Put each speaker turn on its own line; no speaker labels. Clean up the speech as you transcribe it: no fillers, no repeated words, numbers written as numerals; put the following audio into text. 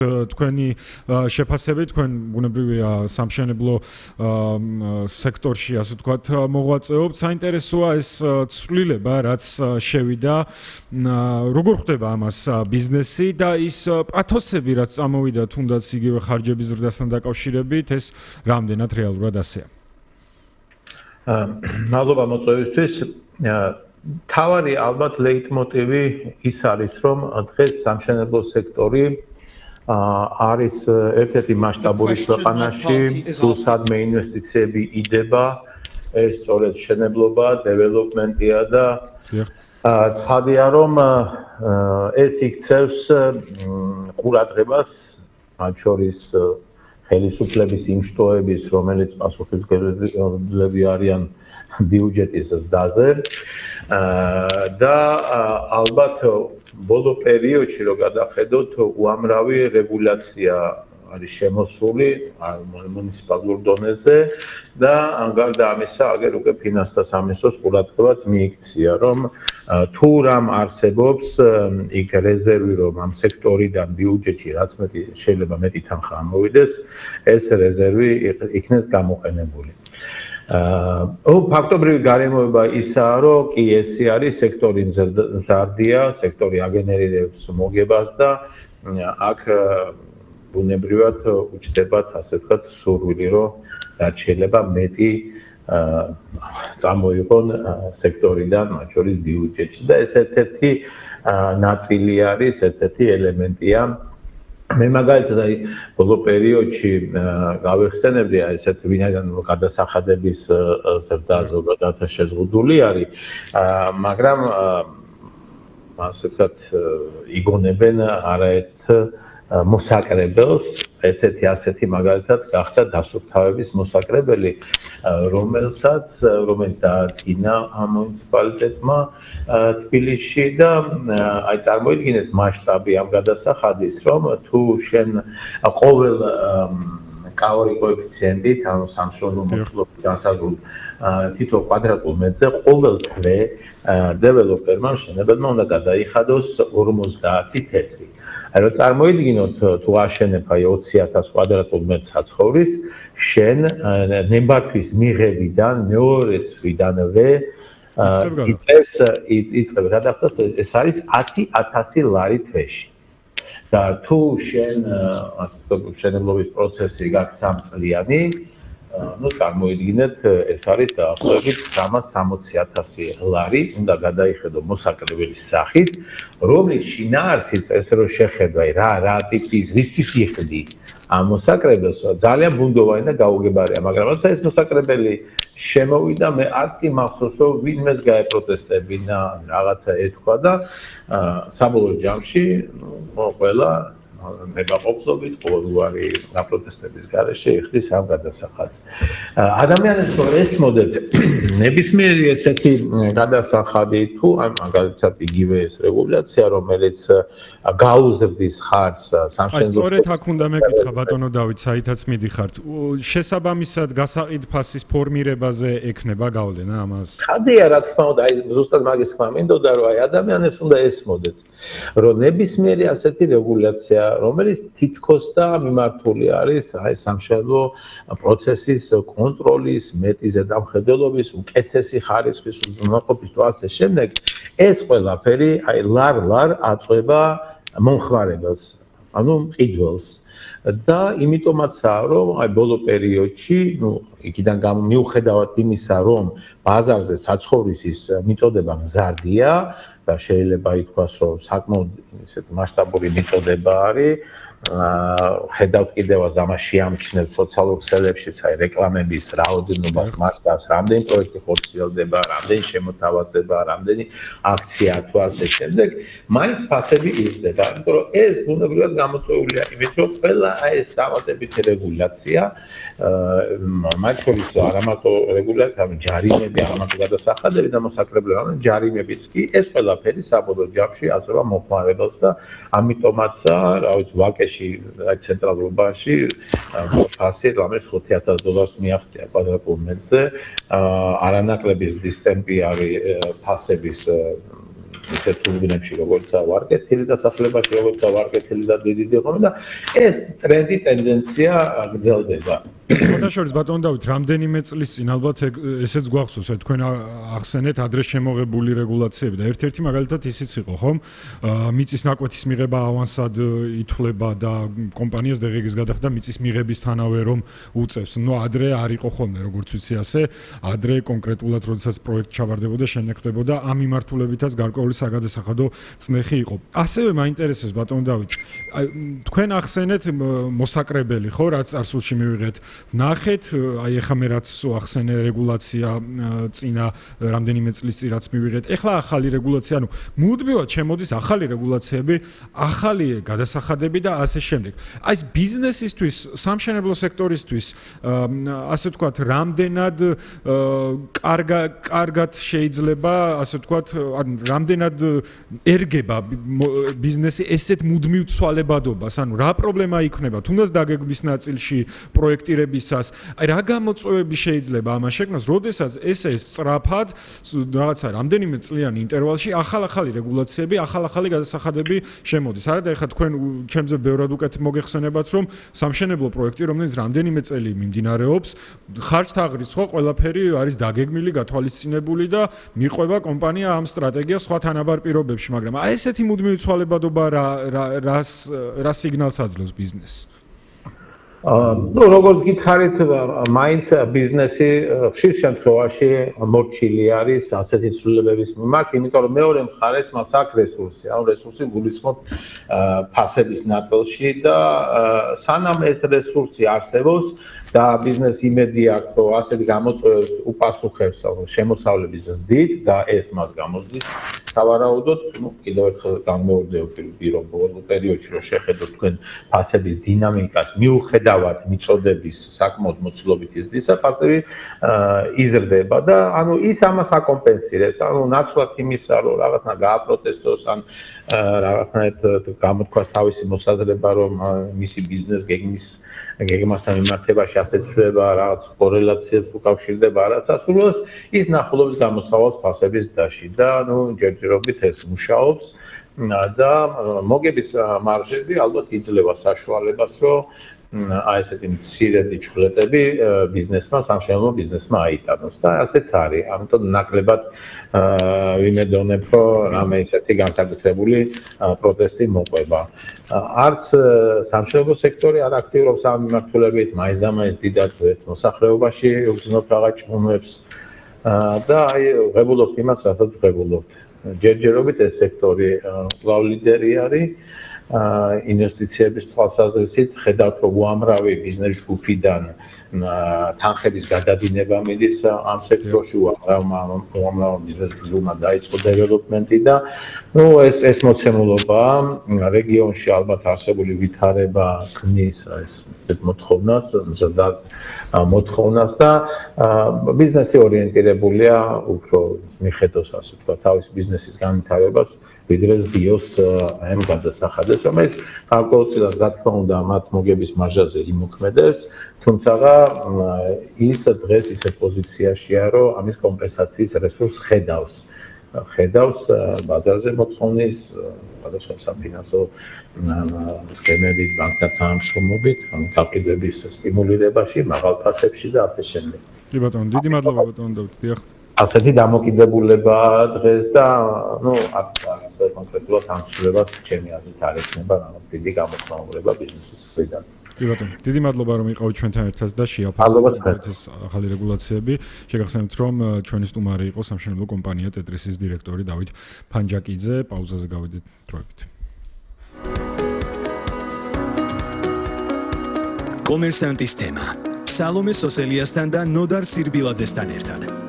თქვენი შეფასებით, თქვენ ბუნებრივია სამშენებლო სექტორში, ასე ვთქვათ, მოღვაწეობთ. საინტერესოა ეს ცვლილება, რაც შევიდა. როგორ ხდება ამას ბიზნესი და ის პათოსები, რაც წამოვიდა თუნდაც იგივე ხარჯების ზრდასთან დაკავშირებით, ეს რამდენად რეალურად ასეა?
მადლობა მოწვევისთვის. თავარი ალბათ ლეიტმოტივი ის არის, რომ დღეს სამშენებლო სექტორი არის ერთ-ერთი მასშტაბური ქვეყანაში, სულსადმე ინვესტიციები იდება, ეს სწორედ შენებლობა, დეველოპმენტია და ცხადია, რომ ეს იქცევს ყურადღებას, მათ შორის ხელისუფლების იმ შტოების, რომელიც პასუხისმგებლები არიან ბიუჯეტის ზრდაზე და ალბათ ბოლო პერიოდში რო გადახედოთ უამრავი რეგულაცია არის შემოსული მუნიციპალურ დონეზე და გარდა ამისა აგერ უკვე ფინანსთა სამინისტროს ყურადღებაც მიიქცია რომ თუ რამ არსებობს იქ რეზერვი რომ ამ სექტორიდან ბიუჯეტში რაც მეტი შეიძლება მეტი თანხა ამოვიდეს ეს რეზერვი იქნეს გამოყენებული ფაქტობრივი გარემოება ისაა, რომ კი ესე არის სექტორი მზარდია, სექტორი აგენერირებს მოგებას და აქ ბუნებრივად უჩნდებათ, ასე ვთქვათ, სურვილი, რომ რაც შეიძლება მეტი წამოიღონ სექტორიდან, მათ შორის ბიუჯეტში და ეს ერთ-ერთი ნაწილი არის, ერთ-ერთი ელემენტია მე მაგალითად აი ბოლო პერიოდში გავიხსენებდი აი ესეთ ვინაიდან გადასახადების ზრდა ზოგადად შეზღუდული არის მაგრამ ასე ვთქვათ იგონებენ არაერთ მოსაკრებელს ერთ-ერთი ასეთი მაგალითად გახდა დასუფთავების მოსაკრებელი რომელიც დაადგინა მუნიციპალიტეტმა თბილისში და აი წარმოიდგინეთ მასშტაბი ამ გადასახადის რომ თუ შენ ყოველ კაორი კოეფიციენტით ანუ სამშენებლო მოცულობის განსაზღვრულ თითო კვადრატულ მეტრზე ყოველ თვე დეველოპერმა მშენებელმა უნდა გადაიხადოს 50 თეთრი აი რომ წარმოიდგინოთ თუ აშენებ აი 20000 კვადრატულ მეტრს საცხოვრის შენ ნებართვის მიღებიდან მეორე თვიდანვე იწყებ გადახდას ეს არის 10000 ლარი თვეში და თუ შენ შენებლობის პროცესი გაქვს 3 წლიანი ну წარმოიდგინეთ ეს არის დაახლოებით 360000 ლარი უნდა გადაიხედო მოსაკრებელის სახით რომლის შინაარსიც ესე რომ შეხედვა რა ტიპის რისთვის იხდი ამ მოსაკრებელს ძალიან ბუნდოვანი და გაუგებარია მაგრამ როცა ეს მოსაკრებელი შემოვიდა მე არც კი მახსოვს რომ ვინმეს გაეპროტესტებინა რაღაცა ეთქვა და საბოლოო ჯამში ყველა მეგაყოფლობით ყოველგვარი გაპროტესტების გარეშე იხდის ამ გადასახადს. ადამიანებს რომ ესმოდეთ ნებისმიერი ესეთი გადასახადი თუ მაგალითად იგივე ეს რეგულაცია რომელიც გაუზრდის ხარს სამშენებლო
სწორედ აქ უნდა მეკითხა ბატონო დავით საითაც მიდიხართ შესაბამისად გასაყიდ ფასის ფორმირებაზე ექნება გავლენა ამას
ხადია რა თქმა უნდა აი ზუსტად მაგის თქმა მინდოდა რომ აი ადამიანებს უნდა ესმოდეთ რომ ნებისმიერი ასეთი რეგულაცია რომელიც თითქოს და მიმართული არის აი სამშენებლო პროცესის კონტროლის, მეტი ზედამხედველობის, უკეთესი ხარისხის უზრუნველყოფის თუ ასე შემდეგ, ეს ყველაფერი აი ლარ აწვება მომხმარებელს, ანუ მყიდველს და იმიტომაცაა რომ აი ბოლო პერიოდში, იქიდან მიუხედავად იმისა, რომ ბაზარზე საცხოვრისის მიწოდება მზარდია და შეიძლება ითქვას, რომ საკმაოდ ისეთ მასშტაბური მიწოდება არის ხედავთ კიდევაც ამას შეამჩნევ სოციალურ ქსელებშიც აი რეკლამების რაოდენობას მასშტაბს რამდენი პროექტი ხორციელდება რამდენი შემოთავაზება რამდენი აქცია თუ ასე შემდეგ მაინც ფასები იზრდება იმიტომ რომ ეს ბუნებრივად გამოწვეულია იმით რომ ყველა აი ეს დამატებითი რეგულაცია მათ შორის არა მარტო რეგულაცია ჯარიმები არა მარტო გადასახადები და მოსაკრებლები არამედ ჯარიმებიც კი ეს ყველაფერი საბოლოო ჯამში აწვევა მომხმარებელს და ამიტომაცა რა ვიცი ვაკეში აი ცენტრალურ ბანკში ფასი რომელიც $5000 მიაღწია კვადრატულ მეტრზე არანაკლები ზრდის ტემპი არის ფასების ისეთ თუნგნებში როგორიცაა ვარკეთილი დასახლებაში, როგორიცაა ვარკეთილი და დიდი ხომ და ეს ტრენდი ტენდენცია გრძელდება.
შესაძლოა ბატონ დავით, რამდენიმე წლის წინ ალბათ ესეც გვახსოვს, თქვენ ახსენეთ ადრე შემოღებული რეგულაციები და ერთ-ერთი მაგალითად ისიც იყო, ხომ? მიწის ნაკვეთის მიღება ავანსად ითვლება და კომპანიას დღეს გადახდა მიწის მიღებისთანავე რომ უწევს. ნუ ადრე არ იყო ხოლმე, როგორც ვიცი ასე, ადრე კონკრეტულად როდესაც პროექტი ჩავარდებოდა, შენახდებოდა ამ მიმართულებითაც გარკვეული საგადასახადო წნეხი იყო. ასევე მაინტერესებს ბატონ დავით, თქვენ ახსენეთ მოსაკრებელი, ხო, რაც წარსულში მივიღეთ ნახეთ, აი ეხლა მე რაც ახსენე რეგულაცია წინა რამდენიმე წლის წინ რაც მივიღეთ. ეხლა ახალი რეგულაცია, ანუ მუდმივად შემოდის ახალი რეგულაციები, ახალი გადასახადები და ასე შემდეგ. აი ეს ბიზნესისთვის, სამშენებლო სექტორისთვის, ასე ვთქვათ, რამდენად კარგად შეიძლება, ასე ვთქვათ, ანუ რამდენად ერგება ბიზნესი ესეთ მუდმივ ცვალებადობას, ანუ რა პრობლემა იქნება, თუნდაც დაგეგმვის ნაწილში პროექტირება აი რა გამოწვევები შეიძლება ამას შექმნას, როდესაც ეს სწრაფად რაღაცა რამდენიმე წლიანი ინტერვალში ახალ-ახალი რეგულაციები, ახალ-ახალი გადასახადები შემოდის. არა და ეხლა თქვენ ჩემზე ბევრად უკეთ მოგეხსენებათ, რომ სამშენებლო პროექტი, რომელიც რამდენიმე წელი მიმდინარეობს, ხარჯთაღრიცხვა ყველაფერი არის დაგეგმილი, გათვალისწინებული და მიყვება კომპანია ამ სტრატეგიას სხვა თანაბარ პირობებში, მაგრამ აი ესეთი მუდმივი ცვალებადობა რა სიგნალს აძლევს ბიზნესს?
ну როგორც გითხარით, მაინც ბიზნესი ხშირ შემთხვევაში მორჩილი არის ასეთი ცვლილებების მიმართ, იმიტომ რომ მეორე მხარეს მას აქვს რესურსი, ანუ რესურსი გულისხმობ ფასების ნაწილში და სანამ ეს რესურსი არსებობს და ბიზნესი იმედი აქვს, რომ ასეთ გამოწვევებს უპასუხებს შემოსავლების ზრდით და ეს მას გამოსდის. სავარაუდოდ, კიდევ ერთხელ განმეორდები რომ ბოლო პერიოდში რომ შეხედოთ თქვენ ფასების დინამიკას, მიუხედავად მიწოდების საკმაოდ მოცულობით იზრდისა, ფასები იზრდება და ანუ ის ამას აკომპენსირებს, ანუ ნაცვლად იმისა, რომ რაღაცნა გააპროტესტოს ან რაღაცნაირად გამოთქვას თავისი მოსაზრება, რომ მისი ბიზნეს გეგმასთან მიმართებაში ასეთ ცვლილება რაღაც კორელაციებს უკავშირდება არასასურველს, ის ნახულობს გამოსავალს ფასების დაში და ნუ ჯერჯერობით ეს მუშაობს და მოგების მარჟები ალბათ იძლევა საშუალებას, რომ აი ესეთი მცირედი ჩხლეტები ბიზნესმა, სამშენებლო ბიზნესმა აიტანოს და ასეც არის. ამიტომ ნაკლებად ვიმედოვნებ, რომ რამე ისეთი განსაკუთრებული პროტესტი მოყვება. არც სამშენებლო სექტორი არ აქტიურობს ამ მიმართულებით, მაინც დიდად მოსახლეობაში უგზნობ რაღაც ჭუმებს და აი ღებულობთ იმას, რასაც ღებულობთ. ჯერჯერობით ეს სექტორი კვლავ ლიდერი არის. ინვესტიციების თვალსაზრისით ხედავთ, რომ უამრავი ბიზნეს ჯგუფიდან თანხების გადადინება მიდის ამ სექტორში, უამრავ ბიზნეს ჯგუფმა დაიწყო დეველოპმენტი და ნუ ეს მოცემულობა რეგიონში ალბათ არსებული ვითარება ქმნის ეს მოთხოვნას, მზად მოთხოვნას და ბიზნესი ორიენტირებულია უფრო მიხედოს, ასე ვთქვათ, თავის ბიზნესის განვითარებას ვიდრე ზდიოს ამ გადასახადებს, რომელიც გარკვეულწილად რა თქმა უნდა მათ მოგების მარჟაზე იმოქმედებს, თუმცა ის დღეს ისეთ პოზიციაშია, რომ ამის კომპენსაციის რესურსს ხედავს ბაზარზე მოთხოვნის, სხვადასხვა საფინანსო სქემებით, ბანკთან თანამშრომლობით, გაყიდვების სტიმულირებაში, მაღალ ფასებში და ასე შემდეგ.
კი ბატონო, დიდი მადლობა ბატონო დავით, დიახ.
ასეთი დამოკიდებულება დღეს და ნუ არც კონკრეტულად ამ ცვლილებას ჩემი აზრით არ ექნება რაღაც დიდი გამოხმაურება ბიზნესის მხრიდან.
კი ბატონო, დიდი მადლობა რომ იყავით ჩვენთან ერთად და შეაფასეთ ეს ახალი რეგულაციები. შეგახსენებთ რომ ჩვენი სტუმარი იყო სამშენებლო კომპანია ტეტრისის დირექტორი დავით ფანჯაკიძე. პაუზაზე გავიდეთ დროებით.
კომერსანტის თემა. სალომე სოსელიასთან და ნოდარ სირბილაძესთან ერთად.